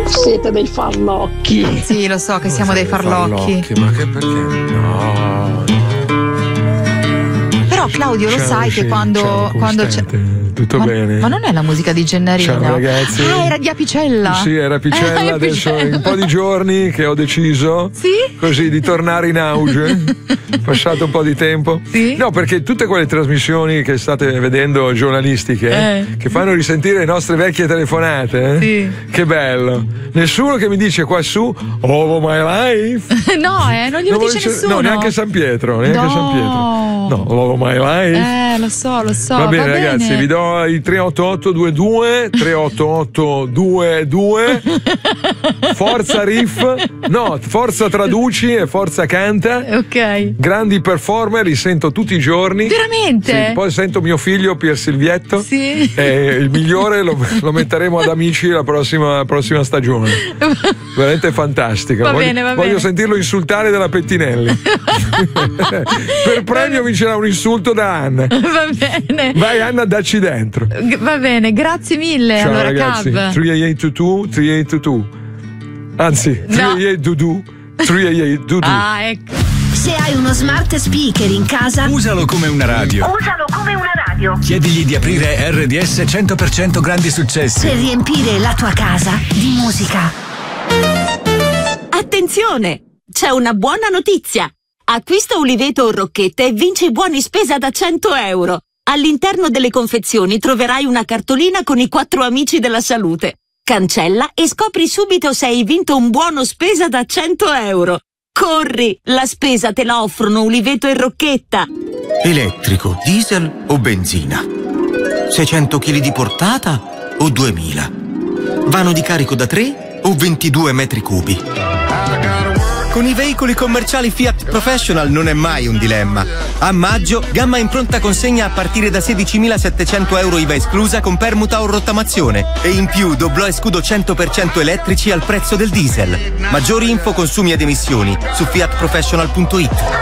Siete dei farlocchi. Sì, lo so che siamo dei farlocchi. Ma che perché? No. Però Claudio, lo sai che quando c'è. Tutto bene? Ma non è la musica di Gennarino? Ciao ragazzi. Ah, era di Apicella. Sì, era Apicella. Adesso è un po' di giorni che ho deciso così di tornare in auge. Passato un po' di tempo. Sì? No, perché tutte quelle trasmissioni che state vedendo giornalistiche che fanno risentire le nostre vecchie telefonate, che bello. Nessuno che mi dice qua su Oh my life. No, non glielo dice nessuno. No, neanche San Pietro. No, Oh my life. Lo so. Va bene, ragazzi, vi do i 38822 38822. Forza riff. No, forza traduci e forza canta. Ok. Grandi performer, li sento tutti i giorni. Veramente? Sì, poi sento mio figlio Pier Silvietto. Sì. Il migliore lo metteremo ad Amici la prossima stagione. Veramente fantastico. Va bene. Voglio sentirlo insultare della Pettinelli. Per premio vincerà un insulto da Anna. Va bene. Vai Anna, dacci dentro. Va bene, grazie mille. Ciao allora, ragazzi. Cav. 3822. Anzi, 3822. Ah, ecco. Se hai uno smart speaker in casa, usalo come una radio. Chiedigli di aprire RDS 100% grandi successi. Per riempire la tua casa di musica. Attenzione! C'è una buona notizia! Acquista Uliveto o Rocchette e vinci buoni spesa da 100 euro. All'interno delle confezioni troverai una cartolina con i 4 amici della salute. Cancella e scopri subito se hai vinto un buono spesa da 100 euro. Corri! La spesa te la offrono Uliveto e Rocchetta. Elettrico, diesel o benzina? 600 kg di portata o 2000? Vano di carico da 3 o 22 metri cubi? Con i veicoli commerciali Fiat Professional non è mai un dilemma. A maggio, gamma in pronta consegna a partire da 16.700 euro IVA esclusa con permuta o rottamazione. E in più doblò e scudo 100% elettrici al prezzo del diesel. Maggiori info, consumi ed emissioni su fiatprofessional.it.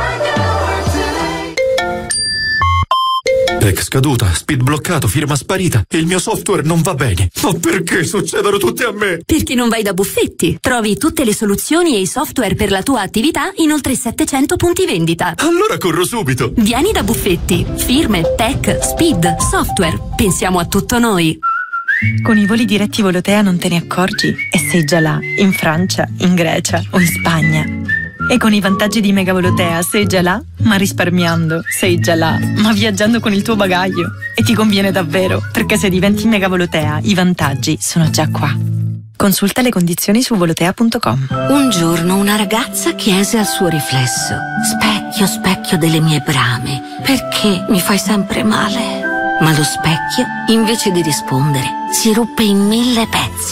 PEC scaduta, speed bloccato, firma sparita. Il mio software non va bene. Ma perché succedono tutte a me? Perché non vai da Buffetti. Trovi tutte le soluzioni e i software per la tua attività in oltre 700 punti vendita. Allora corro subito. Vieni da Buffetti. Firme, tech, speed, software. Pensiamo a tutto noi. Con i voli diretti Volotea non te ne accorgi e sei già là, in Francia, in Grecia o in Spagna. E con i vantaggi di Mega Volotea sei già là, ma risparmiando. Sei già là, ma viaggiando con il tuo bagaglio. E ti conviene davvero, perché se diventi Mega Volotea i vantaggi sono già qua. Consulta le condizioni su volotea.com. Un giorno una ragazza chiese al suo riflesso: specchio, specchio delle mie brame, perché mi fai sempre male? Ma lo specchio, invece di rispondere, si ruppe in 1000 pezzi.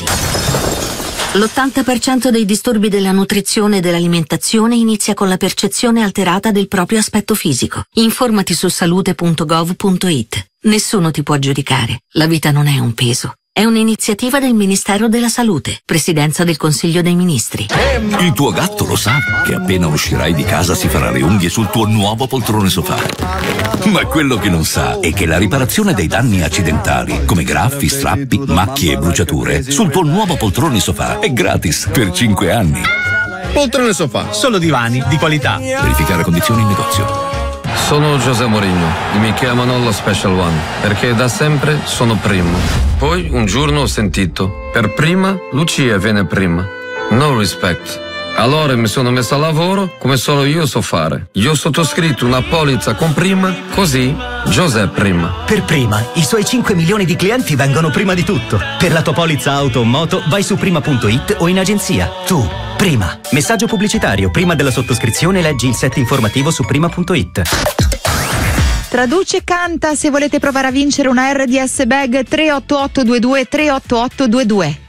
L'80% dei disturbi della nutrizione e dell'alimentazione inizia con la percezione alterata del proprio aspetto fisico. Informati su salute.gov.it. Nessuno ti può giudicare. La vita non è un peso. È un'iniziativa del Ministero della Salute, Presidenza del Consiglio dei Ministri. Il tuo gatto lo sa che appena uscirai di casa si farà le unghie sul tuo nuovo poltrone sofà. Ma quello che non sa è che la riparazione dei danni accidentali, come graffi, strappi, macchie e bruciature, sul tuo nuovo poltrone sofà è gratis per 5 anni. Poltrone sofà, solo divani di qualità. Verificare condizioni in negozio. Sono José Mourinho e mi chiamano lo Special One perché da sempre sono primo. Poi un giorno ho sentito: per prima Lucia viene prima. No respect. Allora mi sono messo a lavoro come solo io so fare. Io ho sottoscritto una polizza con prima, così José prima. Per prima, i suoi 5 milioni di clienti vengono prima di tutto. Per la tua polizza auto o moto vai su prima.it o in agenzia. Tu, prima. Messaggio pubblicitario. Prima della sottoscrizione leggi il set informativo su prima.it. Traduce e canta. Se volete provare a vincere una RDS Bag 38822 38822.